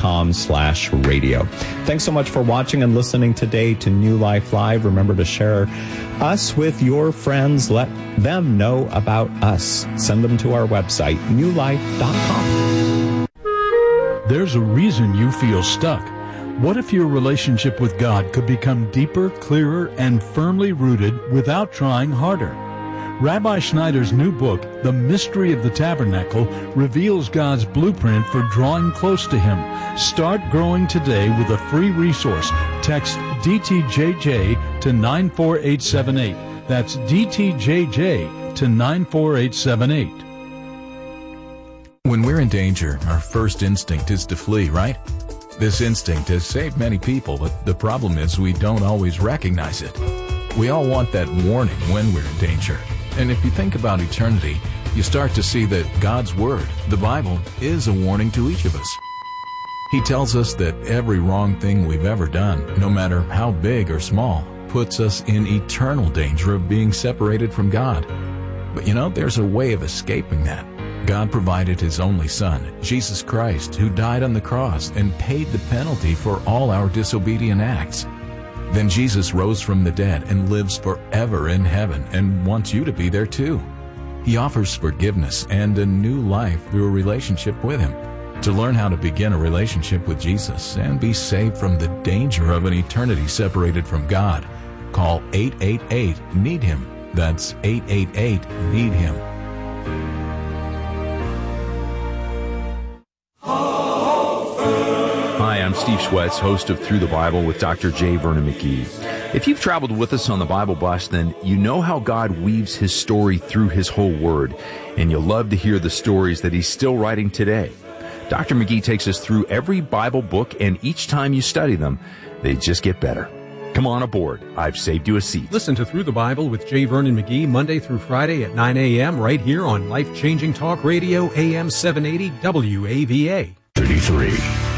newlifelive.com/radio. Thanks so much for watching and listening today to New Life Live. Remember to share us with your friends. Let them know about us. Send them to our website, newlife.com. There's a reason you feel stuck. What if your relationship with God could become deeper, clearer, and firmly rooted without trying harder? Rabbi Schneider's new book, The Mystery of the Tabernacle, reveals God's blueprint for drawing close to Him. Start growing today with a free resource. Text DTJJ to 94878. That's DTJJ to 94878. When we're in danger, our first instinct is to flee, right? This instinct has saved many people, but the problem is we don't always recognize it. We all want that warning when we're in danger. And if you think about eternity, you start to see that God's Word, the Bible, is a warning to each of us. He tells us that every wrong thing we've ever done, no matter how big or small, puts us in eternal danger of being separated from God. But there's a way of escaping that. God provided His only Son, Jesus Christ, who died on the cross and paid the penalty for all our disobedient acts. Then Jesus rose from the dead and lives forever in heaven and wants you to be there too. He offers forgiveness and a new life through a relationship with Him. To learn how to begin a relationship with Jesus and be saved from the danger of an eternity separated from God, call 888-NEED-HIM. That's 888-NEED-HIM. Hi, I'm Steve Schwetz, host of Through the Bible with Dr. J. Vernon McGee. If you've traveled with us on the Bible Bus, then you know how God weaves His story through His whole Word, and you'll love to hear the stories that He's still writing today. Dr. McGee takes us through every Bible book, and each time you study them, they just get better. Come on aboard. I've saved you a seat. Listen to Through the Bible with J. Vernon McGee Monday through Friday at 9 a.m. right here on Life-Changing Talk Radio, AM 780 WAVA. 33.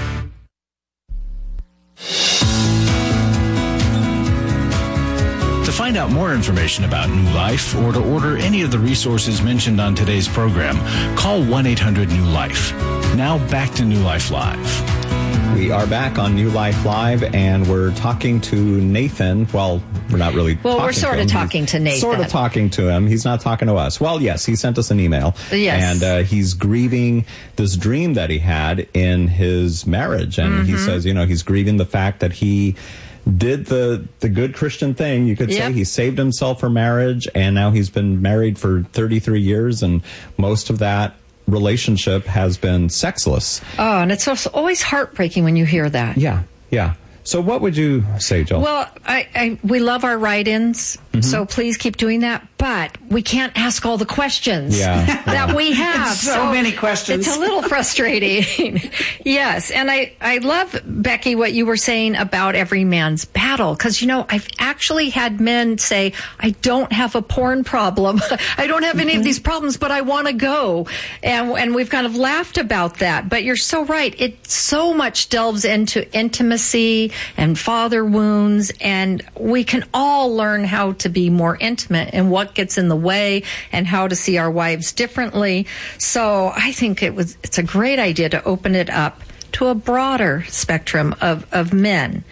To find out more information about New Life or to order any of the resources mentioned on today's program, call 1-800-NEW-LIFE. Now back to New Life Live. We are back on New Life Live, and we're talking to Nathan. Well, we're not really talking to him. Well, we're sort of talking to Nathan. Sort of talking to him. He's not talking to us. Well, yes, he sent us an email. Yes. And he's grieving this dream that he had in his marriage. And he says, he's grieving the fact that he did the good Christian thing, you could say. He saved himself for marriage, and now he's been married for 33 years, and most of that relationship has been sexless. Oh, and it's always heartbreaking when you hear that. Yeah. So what would you say, Jill? Well, we love our write-ins, so please keep doing that. But we can't ask all the questions that we have. So many questions. It's a little frustrating. Yes, and I love, Becky, what you were saying about every man's battle. Because, I've actually had men say, I don't have a porn problem. I don't have any of these problems, but I want to go. And we've kind of laughed about that. But you're so right. It so much delves into intimacy and father wounds, and we can all learn how to be more intimate and what gets in the way and how to see our wives differently. So I think it's a great idea to open it up to a broader spectrum of men.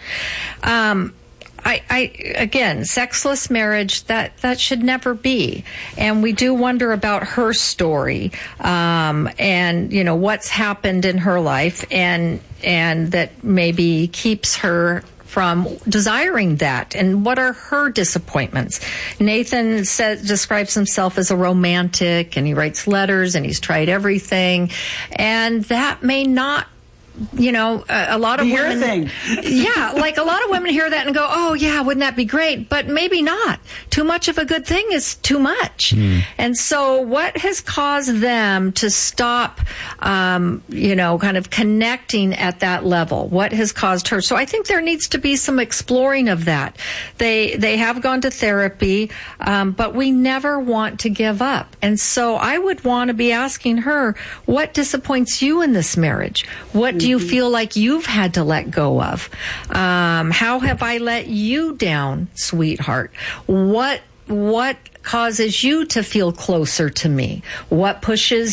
Again, sexless marriage, that should never be. And we do wonder about her story, and, what's happened in her life and that maybe keeps her from desiring that, and what are her disappointments. Nathan describes himself as a romantic, and he writes letters, and he's tried everything, and that may not, a lot of women. Like a lot of women hear that and go, "Oh, yeah, wouldn't that be great?" But maybe not. Too much of a good thing is too much. And so, what has caused them to stop, kind of connecting at that level? What has caused her? So, I think there needs to be some exploring of that. They have gone to therapy, but we never want to give up. And so, I would want to be asking her, what disappoints you in this marriage? What do you feel like you've had to let go of? How have I let you down, sweetheart? What causes you to feel closer to me? What pushes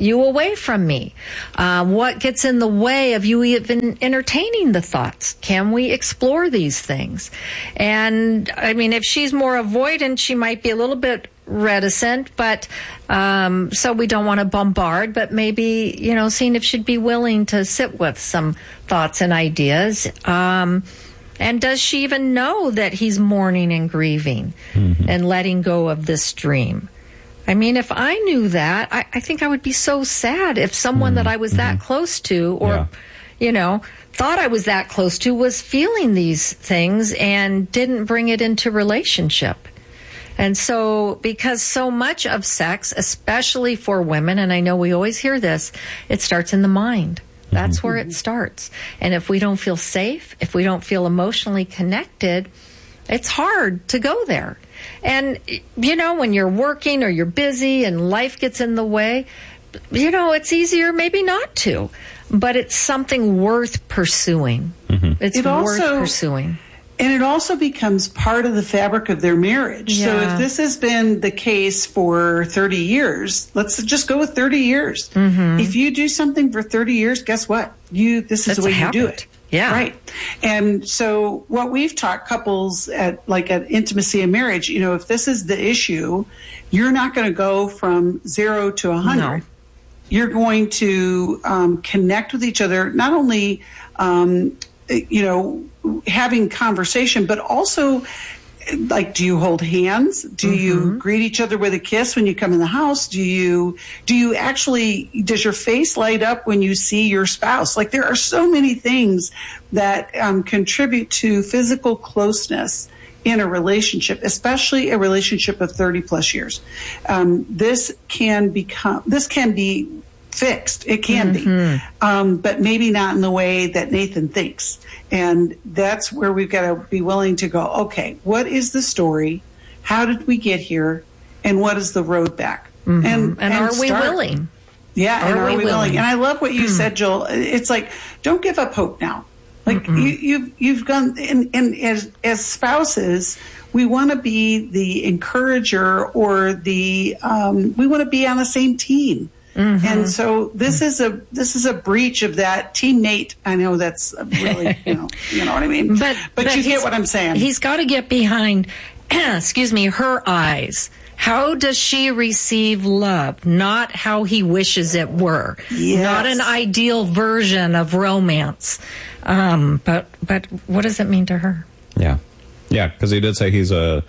you away from me? What gets in the way of you even entertaining the thoughts? Can we explore these things? And I mean, if she's more avoidant, she might be a little bit reticent, but so we don't want to bombard, but maybe, seeing if she'd be willing to sit with some thoughts and ideas. And does she even know that he's mourning and grieving and letting go of this dream? I mean, if I knew that, I think I would be so sad if someone that I was that close to, or, thought I was that close to, was feeling these things and didn't bring it into relationship. And so, because so much of sex, especially for women, and I know we always hear this, it starts in the mind. That's where it starts. And if we don't feel safe, if we don't feel emotionally connected, it's hard to go there. And, when you're working or you're busy and life gets in the way, it's easier maybe not to. But it's something worth pursuing. It's worth pursuing. And it also becomes part of the fabric of their marriage. Yeah. So if this has been the case for 30 years, let's just go with 30 years. If you do something for 30 years, guess what? This is the way you do it. Yeah. Right. And so what we've taught couples at intimacy and marriage, if this is the issue, you're not going to go from 0 to 100. No. You're going to connect with each other, not only, having conversation, but also, do you hold hands? Do you greet each other with a kiss when you come in the house? Do you actually, does your face light up when you see your spouse? There are so many things that contribute to physical closeness in a relationship, especially a relationship of 30 plus years. This can be fixed. It can be, but maybe not in the way that Nathan thinks. And that's where we've got to be willing to go, okay, what is the story? How did we get here? And what is the road back? And are we willing? Yeah, and are we willing? And I love what you said, Joel. It's don't give up hope now. You've gone, and as spouses, we want to be the encourager, or we want to be on the same team. And so this is a breach of that teammate. I know that's really, you know what I mean? But you get what I'm saying. He's got to get behind, her eyes. How does she receive love? Not how he wishes it were. Yes. Not an ideal version of romance. But what does it mean to her? Yeah. Yeah, because he did say he's a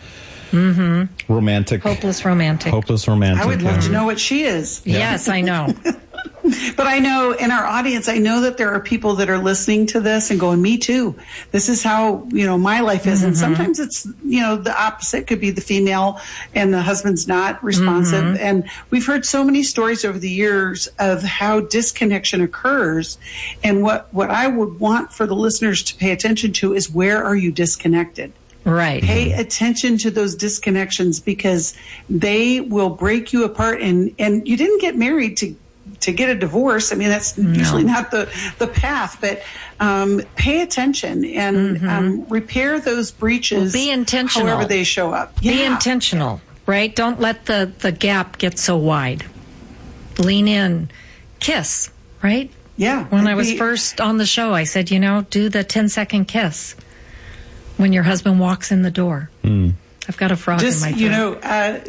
romantic. Hopeless romantic. I would love to know what she is. Yeah. Yes, I know. But I know in our audience, I know that there are people that are listening to this and going, me too. This is how, my life is. And sometimes it's, the opposite could be the female and the husband's not responsive. And we've heard so many stories over the years of how disconnection occurs. And what I would want for the listeners to pay attention to is, where are you disconnected? Right. Pay attention to those disconnections, because they will break you apart. And you didn't get married to get a divorce. I mean, that's usually not the path, but pay attention and repair those breaches. Be intentional. However they show up. Yeah. Be intentional, right? Don't let the gap get so wide. Lean in. Kiss, right? Yeah. When I was first on the show, I said, do the 10-second kiss when your husband walks in the door. I've got a frog in my throat.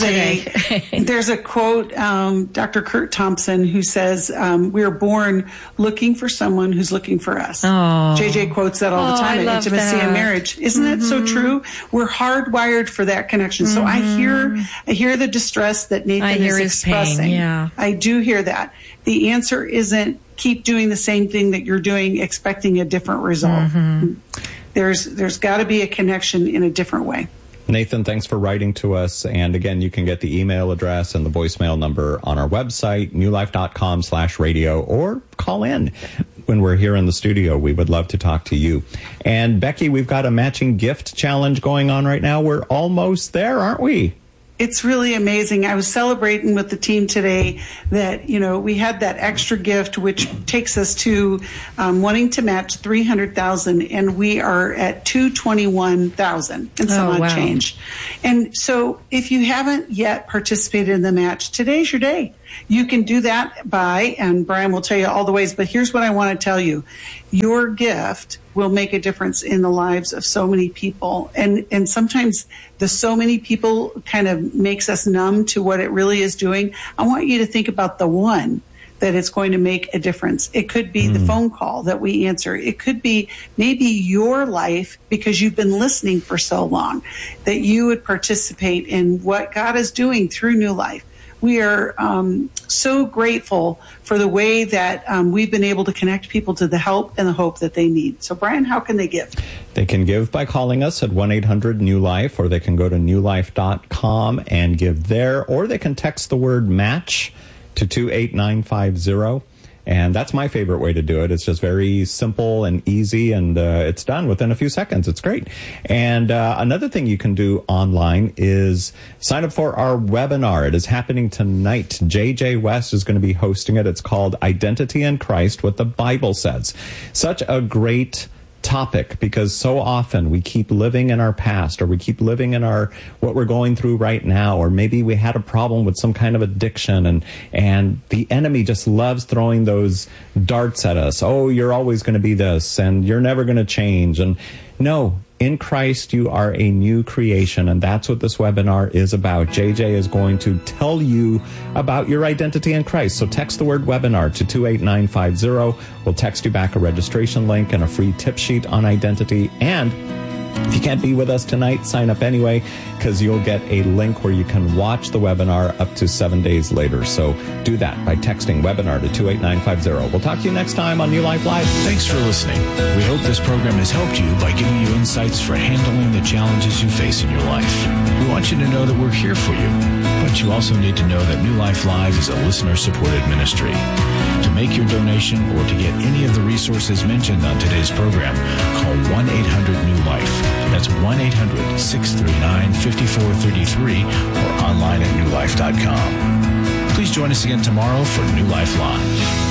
There's a quote, Dr. Kurt Thompson, who says, we are born looking for someone who's looking for us. Oh. JJ quotes that all the time in Intimacy and Marriage. Isn't that so true? We're hardwired for that connection. So I hear the distress that Nathan is expressing. Pain, yeah. I do hear that. The answer isn't keep doing the same thing that you're doing, expecting a different result. There's got to be a connection in a different way. Nathan, thanks for writing to us. And again, you can get the email address and the voicemail number on our website, newlife.com/radio, or call in when we're here in the studio. We would love to talk to you. And Becky, we've got a matching gift challenge going on right now. We're almost there, aren't we? It's really amazing. I was celebrating with the team today that, we had that extra gift, which takes us to wanting to match $300,000, and we are at $221,000 and some odd change. And so if you haven't yet participated in the match, today's your day. You can do that by, and Brian will tell you all the ways, but here's what I want to tell you. Your gift will make a difference in the lives of so many people. And sometimes the so many people kind of makes us numb to what it really is doing. I want you to think about the one that it's going to make a difference. It could be the phone call that we answer. It could be maybe your life, because you've been listening for so long, that you would participate in what God is doing through New Life. We are so grateful for the way that we've been able to connect people to the help and the hope that they need. So, Brian, how can they give? They can give by calling us at 1-800-NEW-LIFE, or they can go to newlife.com and give there, or they can text the word MATCH to 28950. And that's my favorite way to do it. It's just very simple and easy, and it's done within a few seconds. It's great. And another thing you can do online is sign up for our webinar. It is happening tonight. J.J. West is going to be hosting it. It's called Identity in Christ, What the Bible Says. Such a great topic, because so often we keep living in our past, or we keep living in what we're going through right now, or maybe we had a problem with some kind of addiction, and the enemy just loves throwing those darts at us. Oh, you're always going to be this, and you're never going to change. And no, in Christ you are a new creation, and that's what this webinar is about. JJ is going to tell you about your identity in Christ. So text the word webinar to 28950. We'll text you back a registration link and a free tip sheet on identity. And if you can't be with us tonight, sign up anyway, because you'll get a link where you can watch the webinar up to 7 days later. So do that by texting webinar to 28950. We'll talk to you next time on New Life Live. Thanks for listening. We hope this program has helped you by giving you insights for handling the challenges you face in your life. We want you to know that we're here for you, but you also need to know that New Life Live is a listener-supported ministry. To make your donation or to get any of the resources mentioned on today's program, call 1-800-NEW-LIFE. That's 1-800-639-5433 or online at newlife.com. Please join us again tomorrow for New Life Live.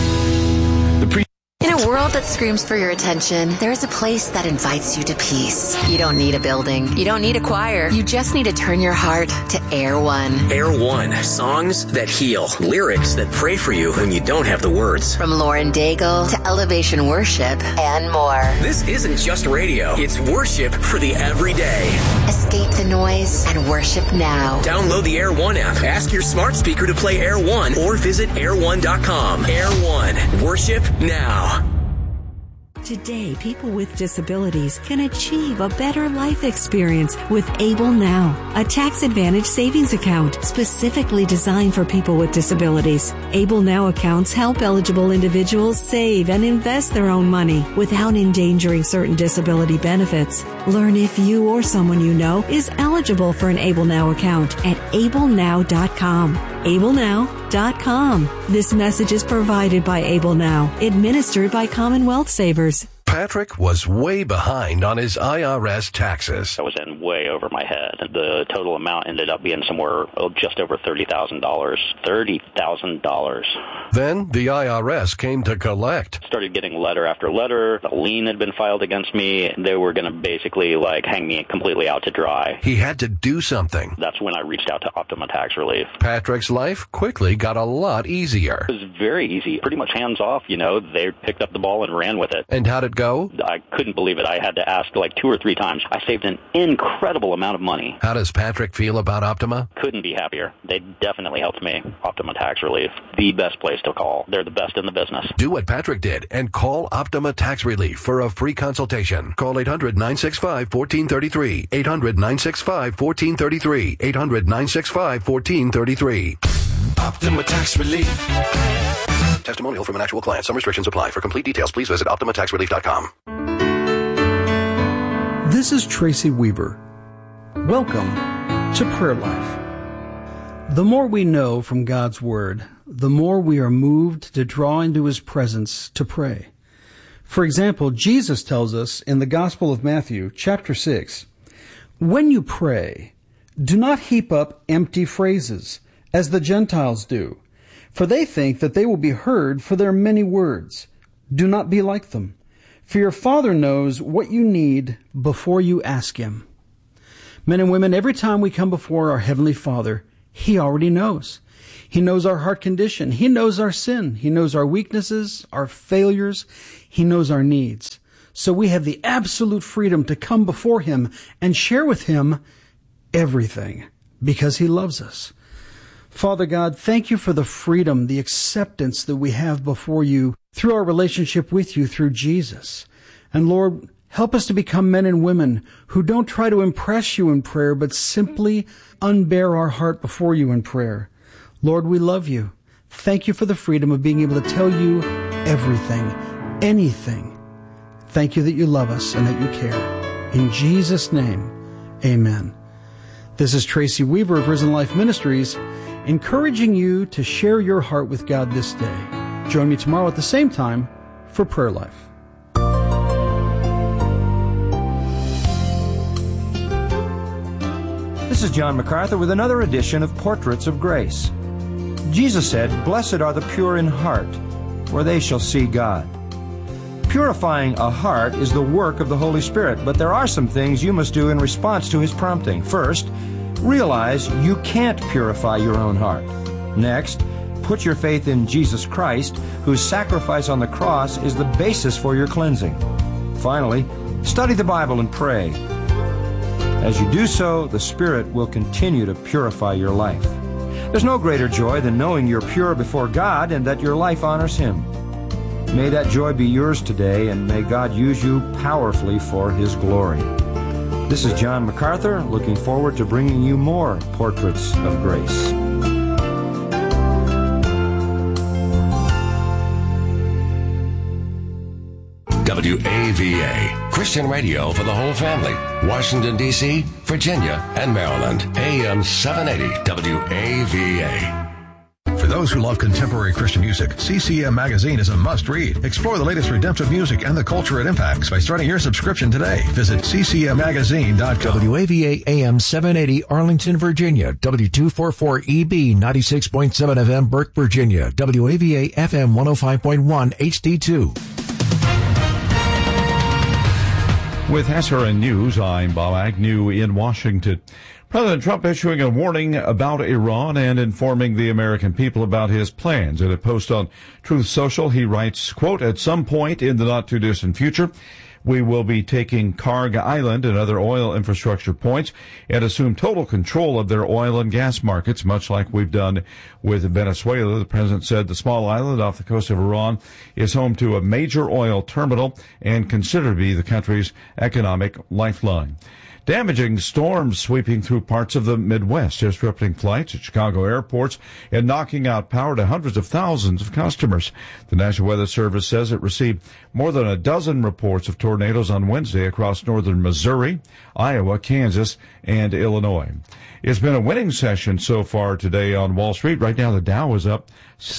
In a world that screams for your attention, there's a place that invites you to peace. You don't need a building. You don't need a choir. You just need to turn your heart to Air One. Air One. Songs that heal. Lyrics that pray for you when you don't have the words. From Lauren Daigle to Elevation Worship and more. This isn't just radio. It's worship for the everyday. Escape the noise and worship now. Download the Air One app. Ask your smart speaker to play Air One or visit air1.com. Air One. Worship now. Today, people with disabilities can achieve a better life experience with Able Now, a tax-advantaged savings account specifically designed for people with disabilities. Able Now accounts help eligible individuals save and invest their own money without endangering certain disability benefits. Learn if you or someone you know is eligible for an Able Now account at ablenow.com. ablenow.com. This message is provided by Able Now, administered by Commonwealth Savers. Patrick was way behind on his IRS taxes. I was in way over my head. The total amount ended up being somewhere just over $30,000. $30,000. Then the IRS came to collect. Started getting letter after letter. A lien had been filed against me. They were going to basically hang me completely out to dry. He had to do something. That's when I reached out to Optima Tax Relief. Patrick's life quickly got a lot easier. It was very easy. Pretty much hands off, They picked up the ball and ran with it. And how'd it go? I couldn't believe it. I had to ask 2 or 3 times. I saved an incredible amount of money. How does Patrick feel about Optima? Couldn't be happier. They definitely helped me. Optima Tax Relief, the best place to call. They're the best in the business. Do what Patrick did and call Optima Tax Relief for a free consultation. Call 800-965-1433. 800-965-1433. 800-965-1433. Optima Tax Relief. Testimonial from an actual client. Some restrictions apply. For complete details, please visit OptimaTaxRelief.com. This is Tracy Weaver. Welcome to Prayer Life. The more we know from God's Word, the more we are moved to draw into His presence to pray. For example, Jesus tells us in the Gospel of Matthew, chapter 6, "When you pray, do not heap up empty phrases, as the Gentiles do, for they think that they will be heard for their many words. Do not be like them, for your Father knows what you need before you ask Him." Men and women, every time we come before our Heavenly Father, He already knows. He knows our heart condition. He knows our sin. He knows our weaknesses, our failures. He knows our needs. So we have the absolute freedom to come before Him and share with Him everything because He loves us. Father God, thank You for the freedom, the acceptance that we have before You through our relationship with You through Jesus. And Lord, help us to become men and women who don't try to impress You in prayer, but simply unbear our heart before You in prayer. Lord, we love You. Thank You for the freedom of being able to tell You everything, anything. Thank You that You love us and that You care. In Jesus' name, amen. This is Tracy Weaver of Risen Life Ministries, encouraging you to share your heart with God this day. Join me tomorrow at the same time for Prayer Life. This is John MacArthur with another edition of Portraits of Grace. Jesus said, "Blessed are the pure in heart, for they shall see God." Purifying a heart is the work of the Holy Spirit, but there are some things you must do in response to His prompting. First, realize you can't purify your own heart. Next, put your faith in Jesus Christ, whose sacrifice on the cross is the basis for your cleansing. Finally, study the Bible and pray. As you do so, the Spirit will continue to purify your life. There's no greater joy than knowing you're pure before God and that your life honors Him. May that joy be yours today, and may God use you powerfully for His glory. This is John MacArthur, looking forward to bringing you more Portraits of Grace. WAVA, Christian radio for the whole family. Washington, D.C., Virginia, and Maryland. AM 780 WAVA. For those who love contemporary Christian music, CCM Magazine is a must-read. Explore the latest redemptive music and the culture it impacts by starting your subscription today. Visit ccmmagazine.com. WAVA AM 780 Arlington, Virginia. W244EB 96.7 FM Burke, Virginia. WAVA FM 105.1 HD2. With SRN News, I'm Bob Agnew in Washington. President Trump issuing a warning about Iran and informing the American people about his plans. In a post on Truth Social, he writes, quote, "At some point in the not-too-distant future, we will be taking Karg Island and other oil infrastructure points and assume total control of their oil and gas markets, much like we've done with Venezuela." The president said the small island off the coast of Iran is home to a major oil terminal and considered to be the country's economic lifeline. Damaging storms sweeping through parts of the Midwest, disrupting flights at Chicago airports and knocking out power to hundreds of thousands of customers. The National Weather Service says it received more than a dozen reports of tornadoes on Wednesday across northern Missouri, Iowa, Kansas, and Illinois. It's been a winning session so far today on Wall Street. Right now, the Dow is up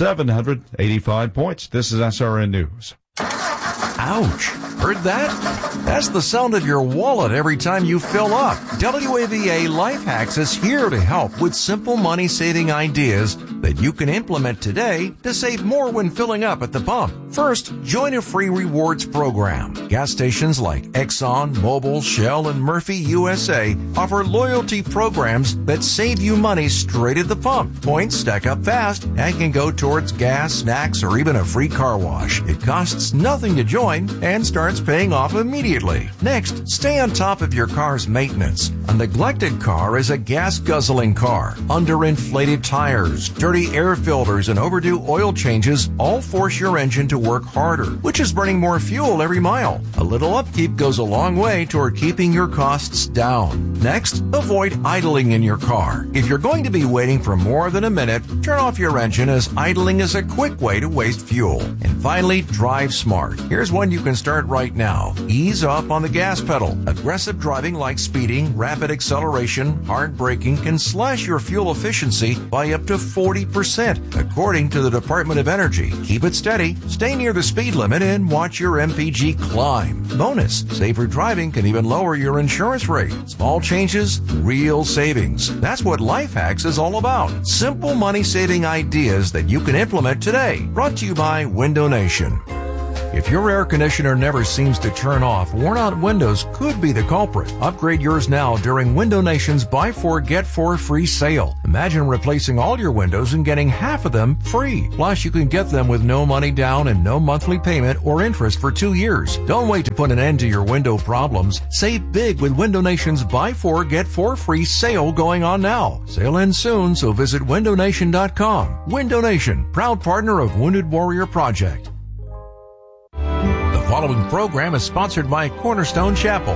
785 points. This is SRN News. Ouch! Heard that? That's the sound of your wallet every time you fill up. WAVA Life Hacks is here to help with simple money-saving ideas that you can implement today to save more when filling up at the pump. First, join a free rewards program. Gas stations like Exxon, Mobil, Shell, and Murphy USA offer loyalty programs that save you money straight at the pump. Points stack up fast and can go towards gas, snacks, or even a free car wash. It costs nothing to join and starts paying off immediately. Next, stay on top of your car's maintenance. A neglected car is a gas-guzzling car. Underinflated tires, dirty air filters, and overdue oil changes all force your engine to work harder, which is burning more fuel every mile. A little upkeep goes a long way toward keeping your costs down. Next, avoid idling in your car. If you're going to be waiting for more than a minute, turn off your engine, as idling is a quick way to waste fuel. And finally, drive smart. Here's one you can start right now. Ease up on the gas pedal. Aggressive driving like speeding, rapid acceleration, hard braking can slash your fuel efficiency by up to 40%, according to the Department of Energy. Keep it steady, stay near the speed limit, and watch your MPG climb. Bonus, safer driving can even lower your insurance rate. Small changes, real savings. That's what Life Hacks is all about. Simple money-saving ideas that you can implement today. Brought to you by Window Nation. If your air conditioner never seems to turn off, worn-out windows could be the culprit. Upgrade yours now during Window Nation's Buy 4 Get 4 free sale. Imagine replacing all your windows and getting half of them free. Plus, you can get them with no money down and no monthly payment or interest for 2 years. Don't wait to put an end to your window problems. Save big with Window Nation's Buy 4 Get 4 free sale going on now. Sale ends soon, so visit windownation.com. Window Nation, proud partner of Wounded Warrior Project. The following program is sponsored by Cornerstone Chapel.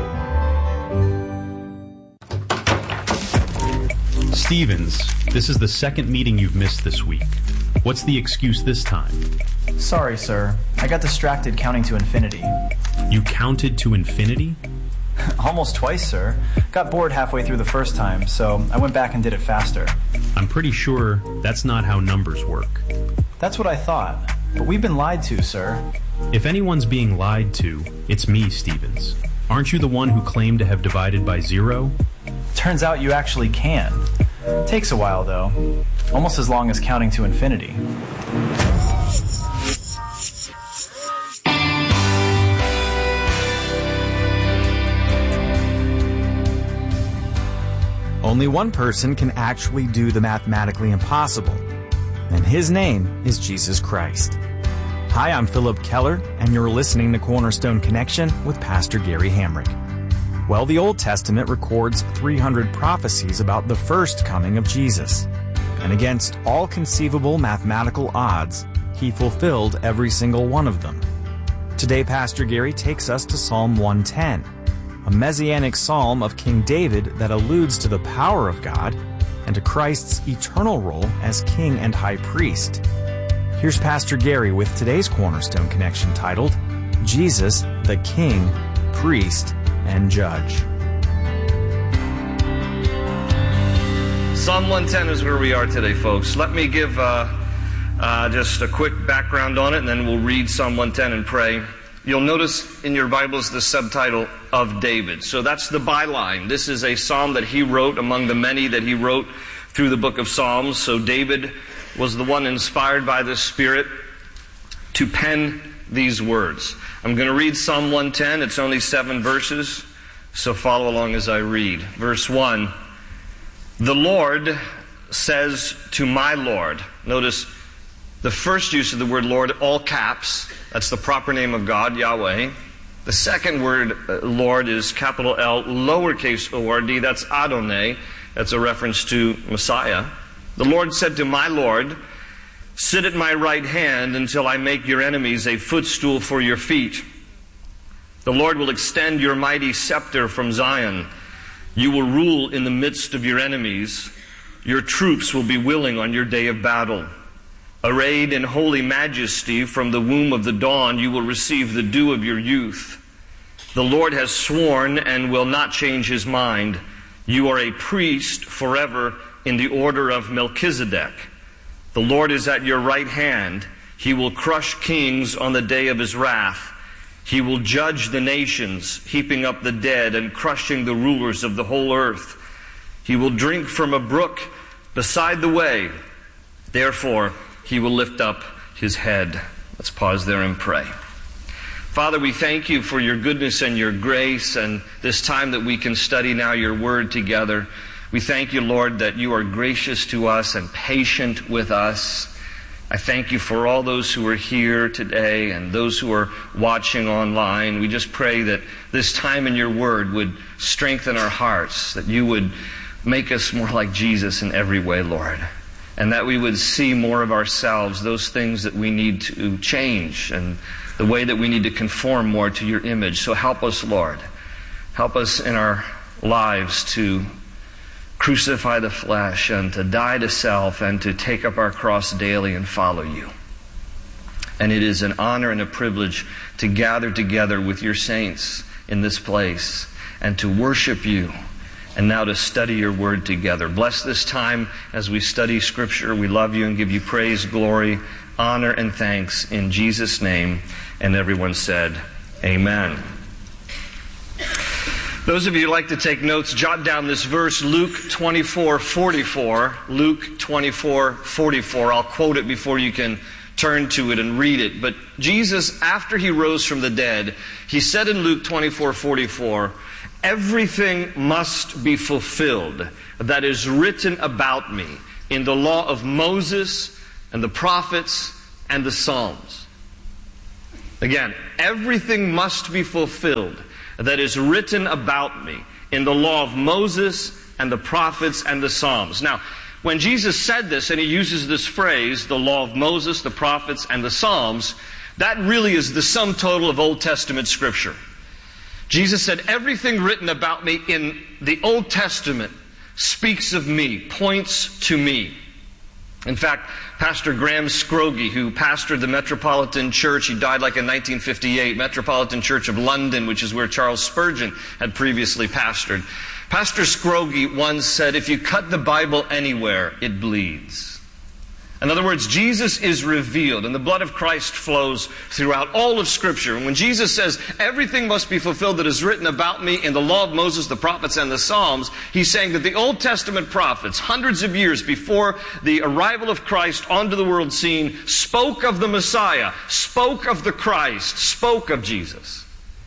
Stevens, this is the second meeting you've missed this week. What's the excuse this time? Sorry, sir. I got distracted counting to infinity. You counted to infinity? Almost twice, sir. Got bored halfway through the first time, so I went back and did it faster. I'm pretty sure that's not how numbers work. That's what I thought, but we've been lied to, sir. If anyone's being lied to, it's me, Stevens. Aren't you the one who claimed to have divided by 0? Turns out you actually can. Takes a while, though. Almost as long as counting to infinity. Only one person can actually do the mathematically impossible, and his name is Jesus Christ. Hi, I'm Philip Keller, and you're listening to Cornerstone Connection with Pastor Gary Hamrick. Well, the Old Testament records 300 prophecies about the first coming of Jesus, and against all conceivable mathematical odds, he fulfilled every single one of them. Today, Pastor Gary takes us to Psalm 110, a messianic psalm of King David that alludes to the power of God and to Christ's eternal role as king and high priest. Here's Pastor Gary with today's Cornerstone Connection titled, Jesus, the King, Priest, and Judge. Psalm 110 is where we are today, folks. Let me give just a quick background on it, and then we'll read Psalm 110 and pray. You'll notice in your Bibles the subtitle of David. So that's the byline. This is a psalm that he wrote among the many that he wrote through the book of Psalms. So David was the one inspired by the Spirit to pen these words. I'm going to read Psalm 110. It's only 7 verses, so follow along as I read. Verse 1, the Lord says to my Lord. Notice the first use of the word Lord, all caps. That's the proper name of God, Yahweh. The second word, Lord, is capital L, lowercase o-r-d. That's Adonai. That's a reference to Messiah. The Lord said to my Lord, sit at my right hand until I make your enemies a footstool for your feet. The Lord will extend your mighty scepter from Zion. You will rule in the midst of your enemies. Your troops will be willing on your day of battle. Arrayed in holy majesty from the womb of the dawn, you will receive the dew of your youth. The Lord has sworn and will not change his mind. You are a priest forever in the order of Melchizedek. The Lord is at your right hand. He will crush kings on the day of his wrath. He will judge the nations, heaping up the dead and crushing the rulers of the whole earth. He will drink from a brook beside the way. Therefore, he will lift up his head. Let's pause there and pray. Father, we thank you for your goodness and your grace and this time that we can study now your word together. We thank you, Lord, that you are gracious to us and patient with us. I thank you for all those who are here today and those who are watching online. We just pray that this time in your word would strengthen our hearts, that you would make us more like Jesus in every way, Lord, and that we would see more of ourselves, those things that we need to change and the way that we need to conform more to your image. So help us, Lord. Help us in our lives to crucify the flesh and to die to self and to take up our cross daily and follow you. And it is an honor and a privilege to gather together with your saints in this place and to worship you and now to study your word together. Bless this time as we study Scripture. We love you and give you praise, glory, honor, and thanks in Jesus' name. And everyone said, amen. Those of you who like to take notes, jot down this verse, Luke 24:44. Luke 24:44. I'll quote it before you can turn to it and read it. But Jesus, after he rose from the dead, he said in Luke 24:44, everything must be fulfilled that is written about me in the law of Moses and the prophets and the Psalms. Again, everything must be fulfilled that is written about me in the law of Moses and the prophets and the Psalms. Now, when Jesus said this, and he uses this phrase, the law of Moses, the prophets, and the Psalms, that really is the sum total of Old Testament Scripture. Jesus said, everything written about me in the Old Testament speaks of me, points to me. In fact, Pastor Graham Scroggie, who pastored the Metropolitan Church, he died like in 1958, Metropolitan Church of London, which is where Charles Spurgeon had previously pastored. Pastor Scroggie once said, if you cut the Bible anywhere, it bleeds. In other words, Jesus is revealed, and the blood of Christ flows throughout all of Scripture. And when Jesus says, everything must be fulfilled that is written about me in the law of Moses, the prophets, and the Psalms, he's saying that the Old Testament prophets, hundreds of years before the arrival of Christ onto the world scene, spoke of the Messiah, spoke of the Christ, spoke of Jesus.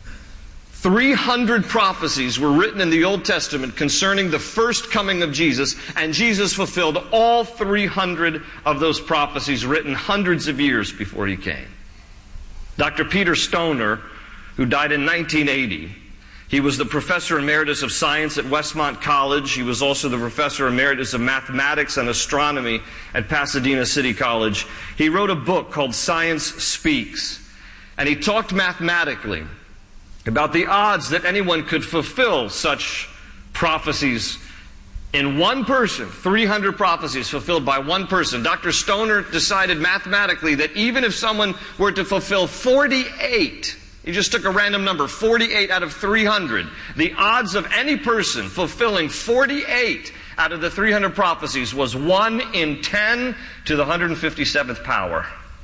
300 prophecies were written in the Old Testament concerning the first coming of Jesus, and Jesus fulfilled all 300 of those prophecies written hundreds of years before he came. Dr. Peter Stoner, who died in 1980, he was the professor emeritus of science at Westmont College. He was also the professor emeritus of mathematics and astronomy at Pasadena City College. He wrote a book called Science Speaks, and he talked mathematically about the odds that anyone could fulfill such prophecies in one person. 300 prophecies fulfilled by one person. Dr. Stoner decided mathematically that even if someone were to fulfill 48, he just took a random number, 48 out of 300, the odds of any person fulfilling 48 out of the 300 prophecies was 1 in 10 to the 157th power.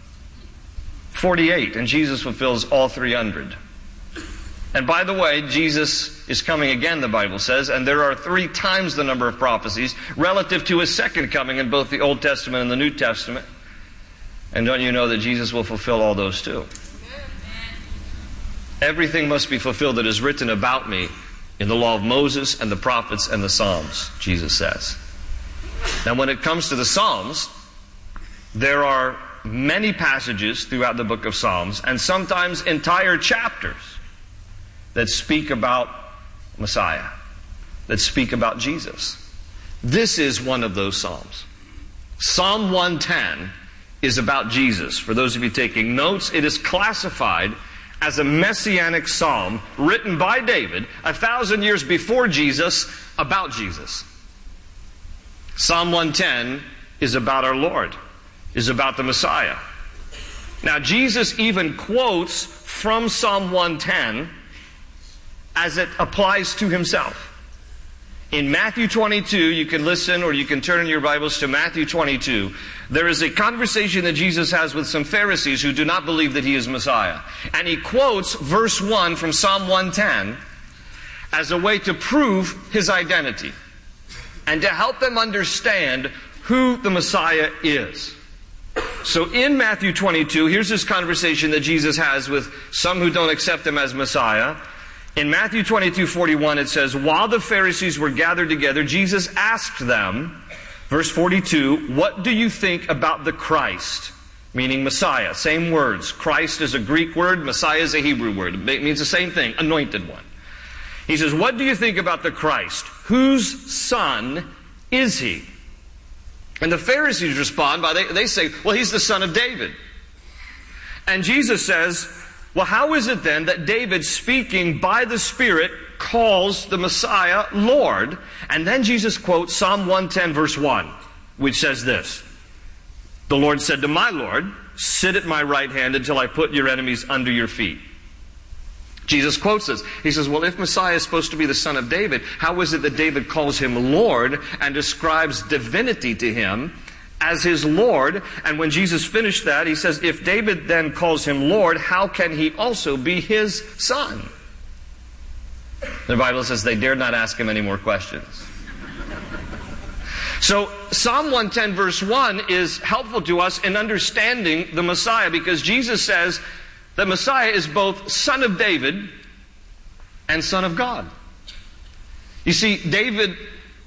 48, and Jesus fulfills all 300. And by the way, Jesus is coming again, the Bible says, and there are 3 times the number of prophecies relative to his second coming in both the Old Testament and the New Testament. And don't you know that Jesus will fulfill all those too? Everything must be fulfilled that is written about me in the law of Moses and the prophets and the Psalms, Jesus says. Now, when it comes to the Psalms, there are many passages throughout the book of Psalms, and sometimes entire chapters that speak about Messiah, that speak about Jesus. This is one of those Psalms. Psalm 110 is about Jesus. For those of you taking notes, it is classified as a messianic psalm written by David 1,000 years before Jesus about Jesus. Psalm 110 is about our Lord, is about the Messiah. Now, Jesus even quotes from Psalm 110 as it applies to himself. In Matthew 22, you can listen or you can turn in your Bibles to Matthew 22. There is a conversation that Jesus has with some Pharisees who do not believe that he is Messiah. And he quotes verse 1 from Psalm 110 as a way to prove his identity and to help them understand who the Messiah is. So in Matthew 22, here's this conversation that Jesus has with some who don't accept him as Messiah. In Matthew 22:41, it says, while the Pharisees were gathered together, Jesus asked them, verse 42, what do you think about the Christ? Meaning Messiah. Same words. Christ is a Greek word. Messiah is a Hebrew word. It means the same thing. Anointed one. He says, what do you think about the Christ? Whose son is he? And the Pharisees respond by, they say, well, he's the son of David. And Jesus says, well, how is it then that David, speaking by the Spirit, calls the Messiah Lord? And then Jesus quotes Psalm 110 verse 1, which says this, the Lord said to my Lord, sit at my right hand until I put your enemies under your feet. Jesus quotes this. He says, well, if Messiah is supposed to be the son of David, how is it that David calls him Lord and describes divinity to him as his Lord? And when Jesus finished that, he says, if David then calls him Lord, how can he also be his son? The Bible says they dared not ask him any more questions. So Psalm 110 verse 1 is helpful to us in understanding the Messiah, because Jesus says that Messiah is both son of David and son of God. You see, David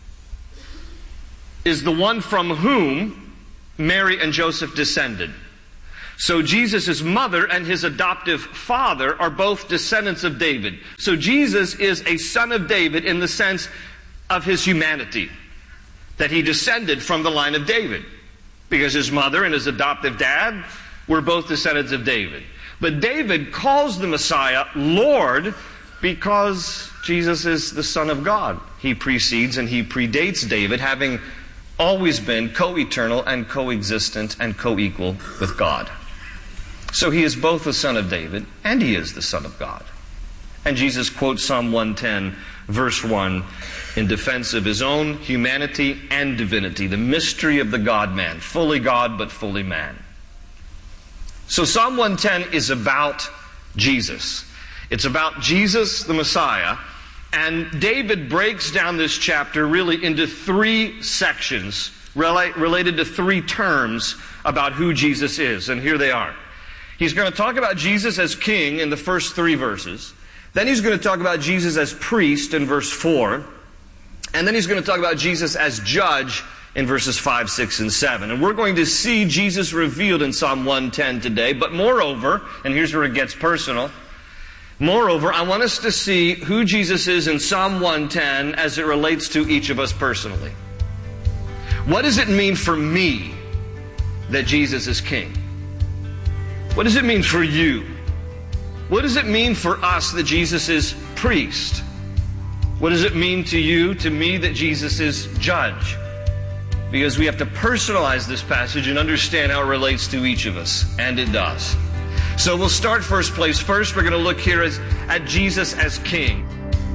is the one from whom Mary and Joseph descended. So Jesus' mother and his adoptive father are both descendants of David. So Jesus is a son of David in the sense of his humanity, that he descended from the line of David, because his mother and his adoptive dad were both descendants of David. But David calls the Messiah Lord because Jesus is the Son of God. He precedes and he predates David, having always been co-eternal and co-existent and co-equal with God. So he is both the Son of David and he is the Son of God. And Jesus quotes Psalm 110, verse 1, in defense of his own humanity and divinity, the mystery of the God-man, fully God but fully man. So Psalm 110 is about Jesus. It's about Jesus, the Messiah. And David breaks down this chapter really into three sections related to three terms about who Jesus is. And here they are. He's going to talk about Jesus as king in the first three verses. Then he's going to talk about Jesus as priest in verse 4. And then he's going to talk about Jesus as judge in verses 5, 6, and 7. And we're going to see Jesus revealed in Psalm 110 today. But moreover, and here's where it gets personal, moreover, I want us to see who Jesus is in Psalm 110 as it relates to each of us personally. What does it mean for me that Jesus is king? What does it mean for you? What does it mean for us that Jesus is priest? What does it mean to you, to me, that Jesus is judge? Because we have to personalize this passage and understand how it relates to each of us. And it does. So we'll start first place first. We're going to look here at Jesus as king.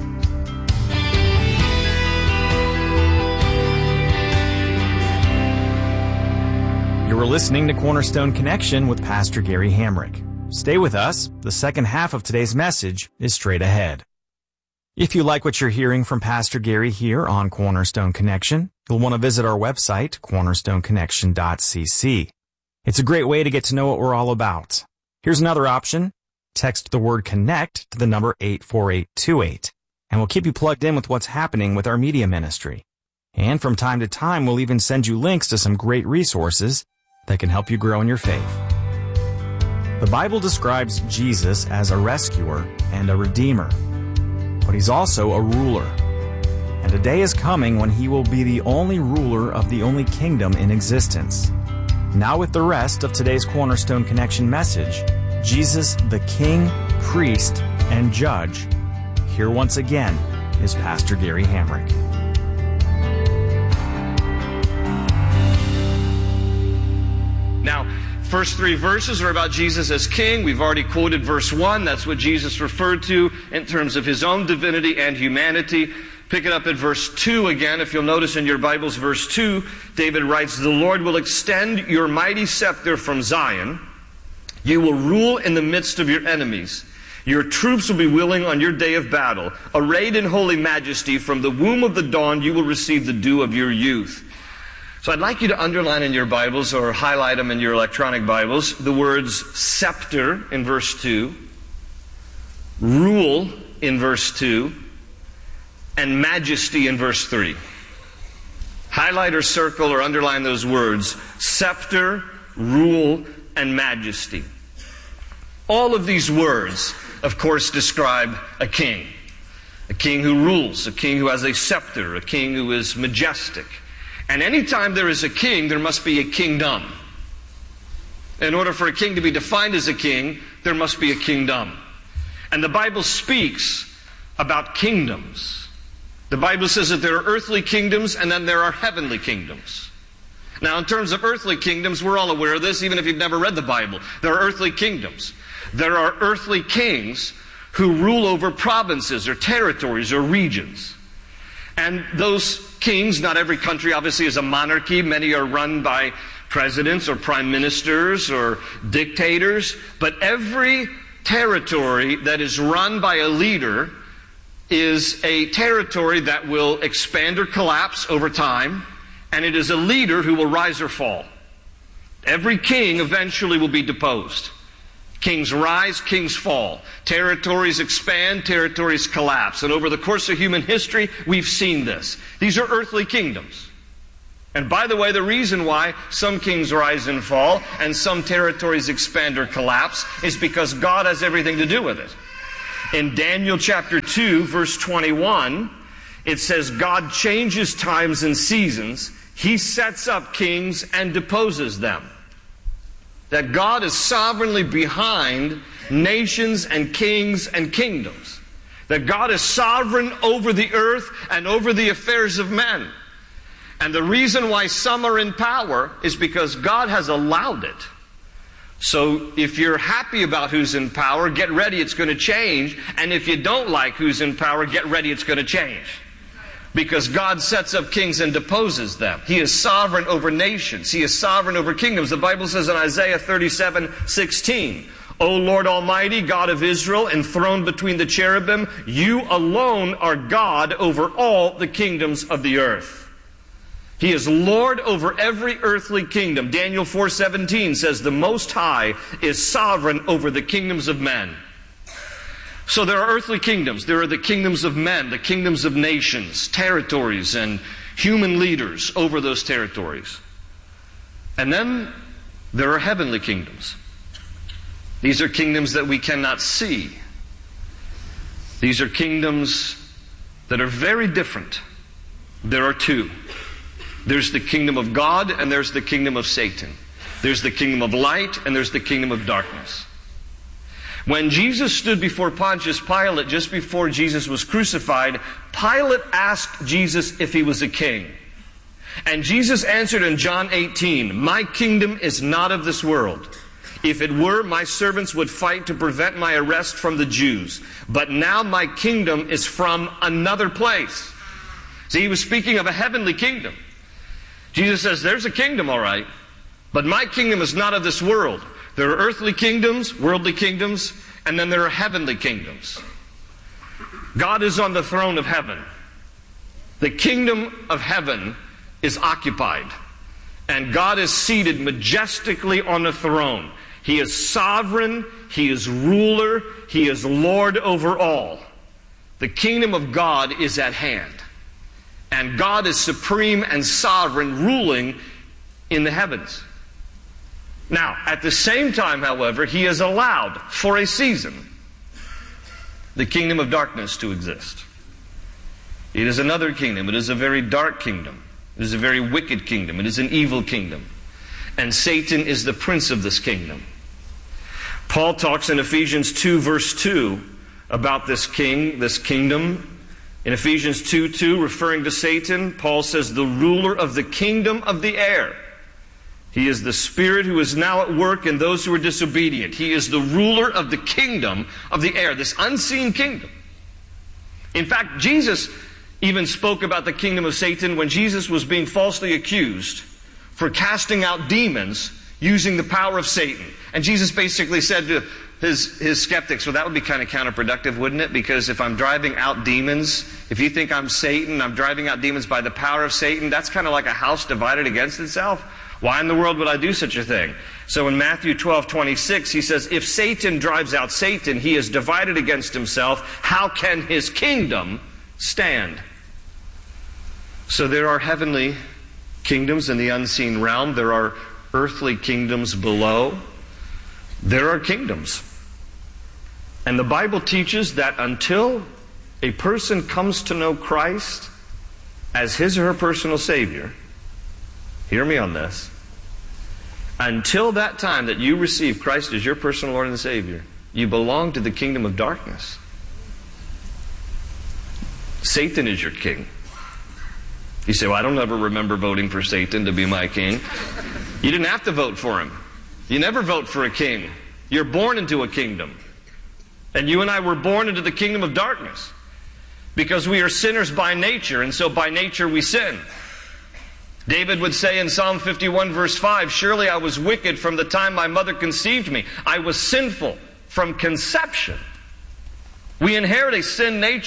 You are listening to Cornerstone Connection with Pastor Gary Hamrick. Stay with us. The second half of today's message is straight ahead. If you like what you're hearing from Pastor Gary here on Cornerstone Connection, you'll want to visit our website, cornerstoneconnection.cc. It's a great way to get to know what we're all about. Here's another option. Text the word CONNECT to the number 84828, and we'll keep you plugged in with what's happening with our media ministry. And from time to time, we'll even send you links to some great resources that can help you grow in your faith. The Bible describes Jesus as a rescuer and a redeemer, but he's also a ruler. And a day is coming when he will be the only ruler of the only kingdom in existence. Now with the rest of today's Cornerstone Connection message, Jesus, the King, Priest, and Judge. Here once again is Pastor Gary Hamrick. Now, first three verses are about Jesus as king. We've already quoted verse 1. That's what Jesus referred to in terms of his own divinity and humanity. Pick it up at verse 2 again. If you'll notice in your Bibles, verse 2, David writes, "The Lord will extend your mighty scepter from Zion. You will rule in the midst of your enemies. Your troops will be willing on your day of battle. Arrayed in holy majesty, from the womb of the dawn you will receive the dew of your youth." So I'd like you to underline in your Bibles or highlight them in your electronic Bibles the words scepter in verse 2, rule in verse 2, and majesty in verse 3. Highlight or circle or underline those words, scepter, rule, and majesty. All of these words, of course, describe a king who rules, a king who has a scepter, a king who is majestic. And anytime there is a king, there must be a kingdom. In order for a king to be defined as a king, there must be a kingdom. And the Bible speaks about kingdoms. The Bible says that there are earthly kingdoms and then there are heavenly kingdoms. Now, in terms of earthly kingdoms, we're all aware of this, even if you've never read the Bible. There are earthly kingdoms. There are earthly kings who rule over provinces or territories or regions. And those kings, not every country obviously is a monarchy. Many are run by presidents or prime ministers or dictators. But every territory that is run by a leader is a territory that will expand or collapse over time and it is a leader who will rise or fall. Every king eventually will be deposed. Kings rise, kings fall. Territories expand, territories collapse. And over the course of human history, we've seen this. These are earthly kingdoms. And by the way, the reason why some kings rise and fall and some territories expand or collapse is because God has everything to do with it. In Daniel chapter 2, verse 21, it says, God changes times and seasons. He sets up kings and deposes them. That God is sovereignly behind nations and kings and kingdoms. That God is sovereign over the earth and over the affairs of men. And the reason why some are in power is because God has allowed it. So if you're happy about who's in power, get ready, it's going to change. And if you don't like who's in power, get ready, it's going to change. Because God sets up kings and deposes them. He is sovereign over nations. He is sovereign over kingdoms. The Bible says in Isaiah 37:16, O Lord Almighty, God of Israel, enthroned between the cherubim, you alone are God over all the kingdoms of the earth. He is Lord over every earthly kingdom. Daniel 4:17 says the Most High is sovereign over the kingdoms of men. So there are earthly kingdoms. There are the kingdoms of men, the kingdoms of nations, territories, and human leaders over those territories. And then there are heavenly kingdoms. These are kingdoms that we cannot see. These are kingdoms that are very different. There are two. There's the kingdom of God and there's the kingdom of Satan. There's the kingdom of light and there's the kingdom of darkness. When Jesus stood before Pontius Pilate, just before Jesus was crucified, Pilate asked Jesus if he was a king. And Jesus answered in John 18, my kingdom is not of this world. If it were, my servants would fight to prevent my arrest from the Jews. But now my kingdom is from another place. See, he was speaking of a heavenly kingdom. Jesus says, there's a kingdom, all right, but my kingdom is not of this world. There are earthly kingdoms, worldly kingdoms, and then there are heavenly kingdoms. God is on the throne of heaven. The kingdom of heaven is occupied, and God is seated majestically on the throne. He is sovereign, He is ruler, He is Lord over all. The kingdom of God is at hand. And God is supreme and sovereign, ruling in the heavens. Now, at the same time, however, He has allowed, for a season, the kingdom of darkness to exist. It is another kingdom. It is a very dark kingdom. It is a very wicked kingdom. It is an evil kingdom. And Satan is the prince of this kingdom. Paul talks in Ephesians 2, verse 2, about this kingdom. In Ephesians 2:2, referring to Satan, Paul says, the ruler of the kingdom of the air. He is the spirit who is now at work in those who are disobedient. He is the ruler of the kingdom of the air, this unseen kingdom. In fact, Jesus even spoke about the kingdom of Satan when Jesus was being falsely accused for casting out demons using the power of Satan. And Jesus basically said to his skeptics, well, that would be kind of counterproductive, wouldn't it? Because if I'm driving out demons, if you think I'm Satan, I'm driving out demons by the power of Satan, that's kind of like a house divided against itself. Why in the world would I do such a thing? So in Matthew 12:26, he says, if Satan drives out Satan, he is divided against himself. How can his kingdom stand? So there are heavenly kingdoms in the unseen realm. There are earthly kingdoms below. There are kingdoms. And the Bible teaches that until a person comes to know Christ as his or her personal Savior, hear me on this, until that time that you receive Christ as your personal Lord and Savior, you belong to the kingdom of darkness. Satan is your king. You say, well, I don't ever remember voting for Satan to be my king. You didn't have to vote for him. You never vote for a king. You're born into a kingdom. And you and I were born into the kingdom of darkness because we are sinners by nature, and so by nature we sin. David would say in Psalm 51 verse 5, surely I was wicked from the time my mother conceived me. I was sinful from conception. We inherit a sin nature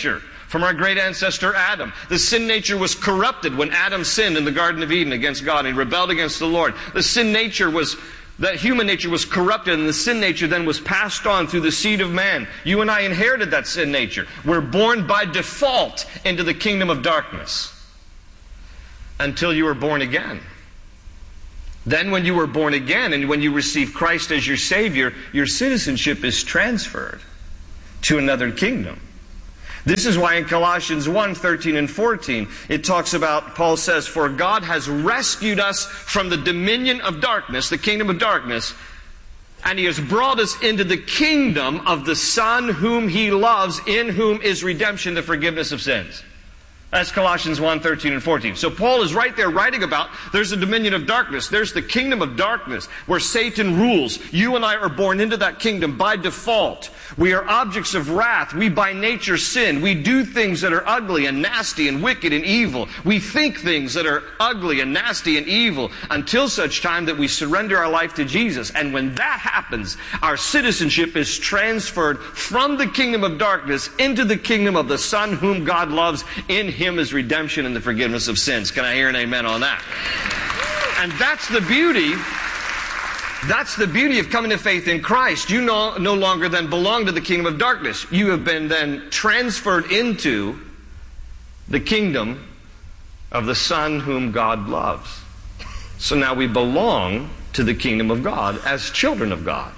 from our great ancestor Adam. The sin nature was corrupted when Adam sinned in the Garden of Eden against God and rebelled against the Lord. That human nature was corrupted, and the sin nature then was passed on through the seed of man. You and I inherited that sin nature. We're born by default into the kingdom of darkness until you were born again. Then when you were born again and when you receive Christ as your Savior, your citizenship is transferred to another kingdom. This is why in Colossians 1:13 and 14, it talks about, Paul says, "For God has rescued us from the dominion of darkness," the kingdom of darkness, "and He has brought us into the kingdom of the Son whom He loves, in whom is redemption, the forgiveness of sins." That's Colossians 1:13 and 14. So Paul is right there writing about there's a dominion of darkness. There's the kingdom of darkness where Satan rules. You and I are born into that kingdom by default. We are objects of wrath. We by nature sin. We do things that are ugly and nasty and wicked and evil. We think things that are ugly and nasty and evil until such time that we surrender our life to Jesus. And when that happens, our citizenship is transferred from the kingdom of darkness into the kingdom of the Son whom God loves. In Him is redemption and the forgiveness of sins. Can I hear an amen on that? And that's the beauty. That's the beauty of coming to faith in Christ. You no longer then belong to the kingdom of darkness. You have been then transferred into the kingdom of the Son whom God loves. So now we belong to the kingdom of God as children of God.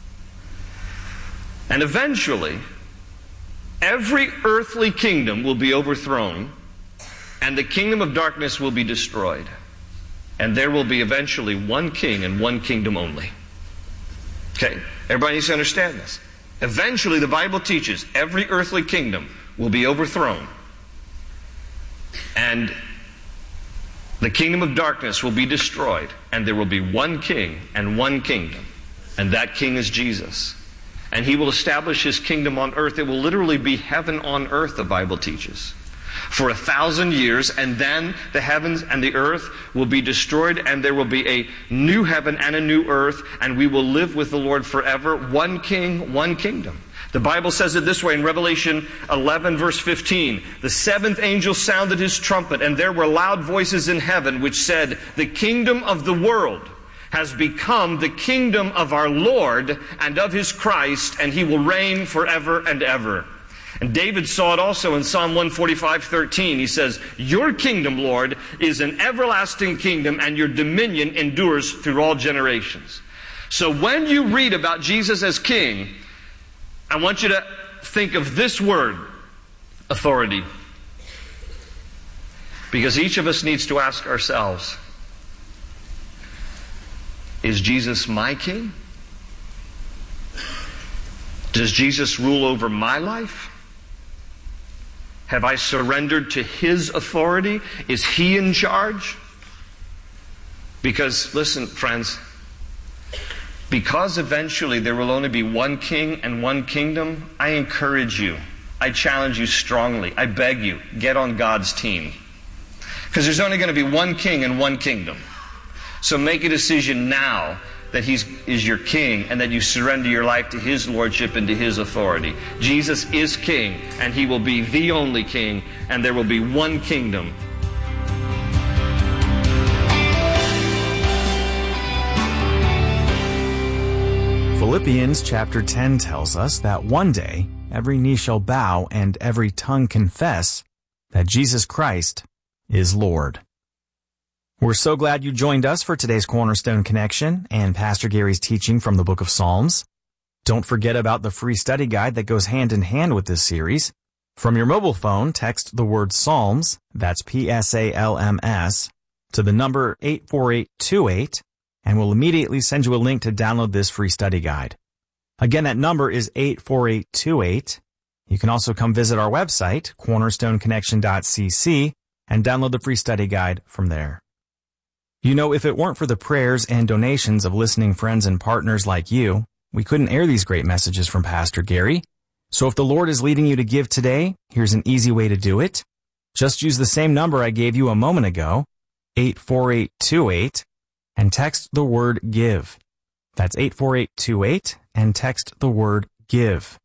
And eventually, every earthly kingdom will be overthrown, and the kingdom of darkness will be destroyed. And there will be eventually one king and one kingdom only. Okay, everybody needs to understand this. Eventually, the Bible teaches every earthly kingdom will be overthrown, and the kingdom of darkness will be destroyed, and there will be one king and one kingdom, and that king is Jesus. And He will establish His kingdom on earth. It will literally be heaven on earth, the Bible teaches, for 1,000 years, and then the heavens and the earth will be destroyed, and there will be a new heaven and a new earth, and we will live with the Lord forever. One king, one kingdom. The Bible says it this way in Revelation 11, verse 15. "The seventh angel sounded his trumpet, and there were loud voices in heaven which said, 'The kingdom of the world has become the kingdom of our Lord and of His Christ, and He will reign forever and ever.'" And David saw it also in Psalm 145:13. He says, "Your kingdom, Lord, is an everlasting kingdom, and your dominion endures through all generations." So when you read about Jesus as king, I want you to think of this word, authority. Because each of us needs to ask ourselves, is Jesus my king? Does Jesus rule over my life? Have I surrendered to His authority? Is He in charge? Because, listen, friends, because eventually there will only be one king and one kingdom, I encourage you, I challenge you strongly, I beg you, get on God's team. Because there's only going to be one king and one kingdom. So make a decision now that He is your king and that you surrender your life to His lordship and to His authority. Jesus is king, and He will be the only king, and there will be one kingdom. Philippians chapter 10 tells us that one day every knee shall bow and every tongue confess that Jesus Christ is Lord. We're so glad you joined us for today's Cornerstone Connection and Pastor Gary's teaching from the book of Psalms. Don't forget about the free study guide that goes hand in hand with this series. From your mobile phone, text the word Psalms, that's P-S-A-L-M-S, to the number 84828, and we'll immediately send you a link to download this free study guide. Again, that number is 84828. You can also come visit our website, cornerstoneconnection.cc, and download the free study guide from there. You know, if it weren't for the prayers and donations of listening friends and partners like you, we couldn't air these great messages from Pastor Gary. So if the Lord is leading you to give today, here's an easy way to do it. Just use the same number I gave you a moment ago, 84828, and text the word GIVE. That's 84828, and text the word GIVE.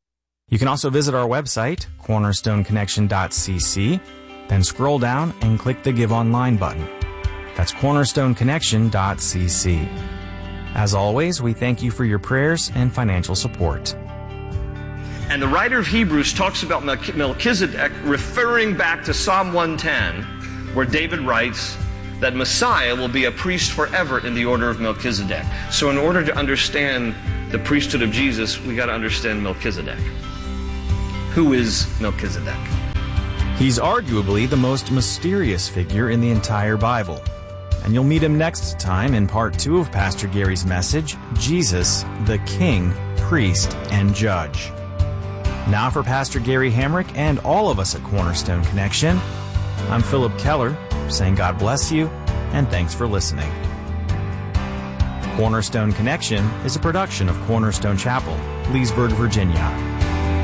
You can also visit our website, cornerstoneconnection.cc, then scroll down and click the Give Online button. That's cornerstoneconnection.cc. As always, we thank you for your prayers and financial support. And the writer of Hebrews talks about Melchizedek referring back to Psalm 110, where David writes that Messiah will be a priest forever in the order of Melchizedek. So in order to understand the priesthood of Jesus, we got to understand Melchizedek. Who is Melchizedek? He's arguably the most mysterious figure in the entire Bible. And you'll meet him next time in part 2 of Pastor Gary's message, Jesus, the King, Priest, and Judge. Now for Pastor Gary Hamrick and all of us at Cornerstone Connection, I'm Philip Keller, saying God bless you, and thanks for listening. Cornerstone Connection is a production of Cornerstone Chapel, Leesburg, Virginia.